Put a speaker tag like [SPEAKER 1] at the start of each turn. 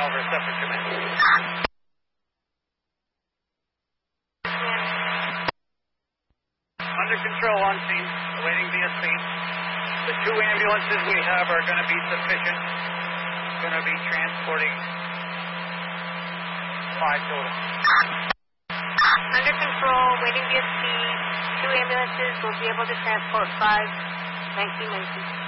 [SPEAKER 1] over, separate command. Under control on scene, awaiting VSP. The 2 ambulances we have are going to be sufficient. Going to be transporting 5 total.
[SPEAKER 2] Under control, waiting VSP. 2 ambulances will be able to transport 5. 1919.